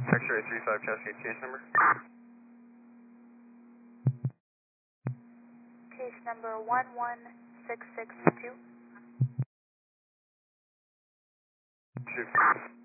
X-ray 35 Cascade, case number? Case number 11662. Shoot.